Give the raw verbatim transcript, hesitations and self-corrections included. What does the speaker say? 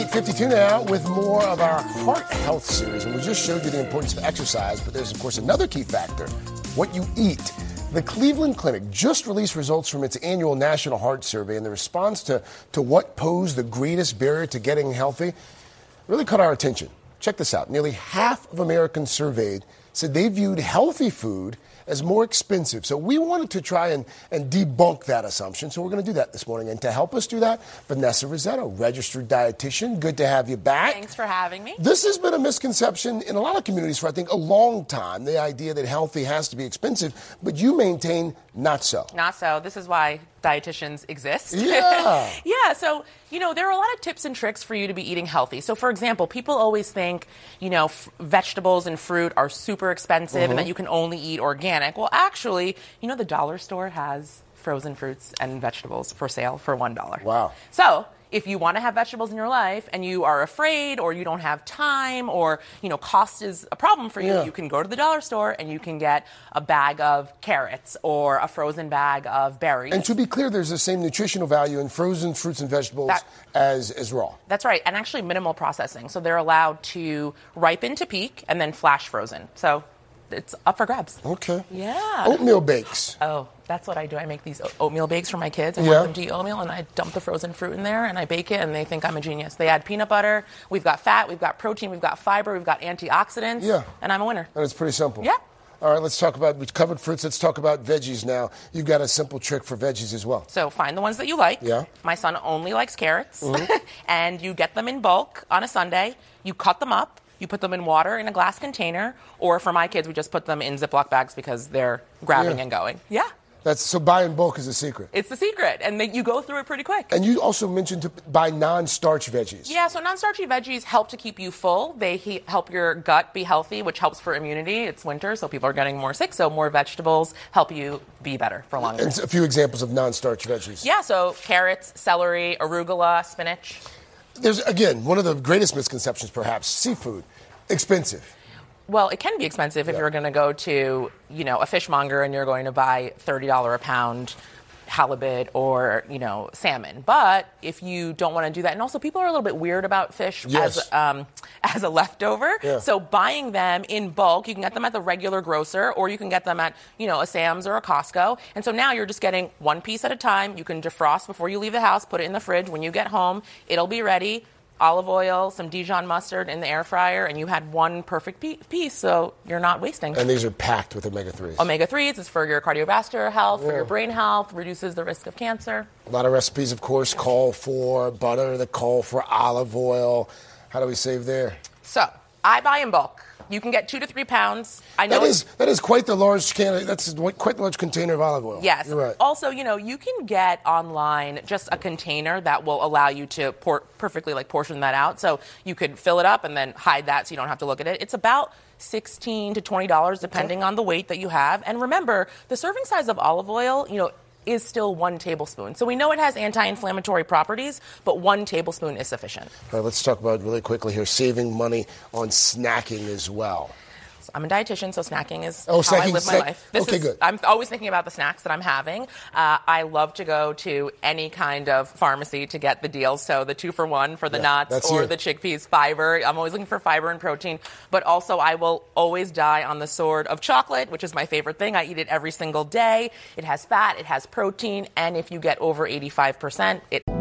eight fifty-two now with more of our Heart Health series. And we just showed you the importance of exercise, but there's, of course, another key factor, what you eat. The Cleveland Clinic just released results from its annual National Heart Survey, and the response to, to what posed the greatest barrier to getting healthy really caught our attention. Check this out. Nearly half of Americans surveyed said they viewed healthy food as more expensive. So we wanted to try and, and debunk that assumption. So we're going to do that this morning. And to help us do that, Vanessa Rossetto, registered dietitian. Good to have you back. Thanks for having me. This has been a misconception in a lot of communities for, I think, a long time. The idea that healthy has to be expensive, but you maintain not so. Not so. This is why dietitians exist. Yeah. Yeah. So, you know, there are a lot of tips and tricks for you to be eating healthy. So, for example, people always think, you know, f- vegetables and fruit are super expensive mm-hmm. and that you can only eat organic. Well, actually, you know, the dollar store has frozen fruits and vegetables for sale for one dollar. Wow. So, if you want to have vegetables in your life and you are afraid or you don't have time or, you know, cost is a problem for you, yeah. you can go to the dollar store and you can get a bag of carrots or a frozen bag of berries. And to be clear, there's the same nutritional value in frozen fruits and vegetables that, as, as raw. That's right. And actually minimal processing. So they're allowed to ripen to peak and then flash frozen. So it's up for grabs. Okay. Yeah. Oatmeal bakes. Oh, that's what I do. I make these oatmeal bakes for my kids. I yeah. want them to eat oatmeal, and I dump the frozen fruit in there, and I bake it, and they think I'm a genius. They add peanut butter. We've got fat. We've got protein. We've got fiber. We've got antioxidants. Yeah. And I'm a winner. And it's pretty simple. Yeah. All right, let's talk about, we've covered fruits. Let's talk about veggies now. You've got a simple trick for veggies as well. So find the ones that you like. Yeah. My son only likes carrots. Mm-hmm. And you get them in bulk on a Sunday. You cut them up. You put them in water in a glass container, or for my kids, we just put them in Ziploc bags because they're grabbing yeah. and going. Yeah. That's so buy in bulk is a secret. It's the secret, and they, you go through it pretty quick. And you also mentioned to buy non-starch veggies. Yeah, so non-starchy veggies help to keep you full. They he, help your gut be healthy, which helps for immunity. It's winter, so people are getting more sick, so more vegetables help you be better for longer. And a few examples of non-starch veggies. Yeah, so carrots, celery, arugula, spinach. There's, again, one of the greatest misconceptions, perhaps, seafood. Expensive. Well, it can be expensive if yeah. you're going to go to, you know, a fishmonger and you're going to buy thirty dollars a pound halibut or, you know, salmon. But if you don't want to do that, and also people are a little bit weird about fish yes. as um, as a leftover. Yeah. So buying them in bulk, you can get them at the regular grocer, or you can get them at, you know, a Sam's or a Costco. And so now you're just getting one piece at a time. You can defrost before you leave the house, put it in the fridge. When you get home, it'll be ready. Olive oil, some Dijon mustard in the air fryer, and you had one perfect piece, so you're not wasting. And these are packed with omega threes. Omega threes is for your cardiovascular health, yeah. for your brain health, reduces the risk of cancer. A lot of recipes, of course, call for butter, that call for olive oil. How do we save there? So, I buy in bulk. You can get two to three pounds. I know that is that is quite the large can. That's quite the large container of olive oil. Yes. You're right. Also, you know, you can get online just a container that will allow you to pour, perfectly like portion that out. So you could fill it up and then hide that so you don't have to look at it. It's about sixteen to twenty dollars depending okay. on the weight that you have. And remember, the serving size of olive oil, you know, is still one tablespoon. So we know it has anti-inflammatory properties, but one tablespoon is sufficient. All right, let's talk about really quickly here, saving money on snacking as well. So I'm a dietitian, so snacking is oh, how snacking, I live my snack- life. This okay, is, good. I'm always thinking about the snacks that I'm having. Uh, I love to go to any kind of pharmacy to get the deals. So the two for one for the yeah, nuts or you. the chickpeas, fiber. I'm always looking for fiber and protein. But also I will always die on the sword of chocolate, which is my favorite thing. I eat it every single day. It has fat, it has protein, and if you get over eighty-five percent, it...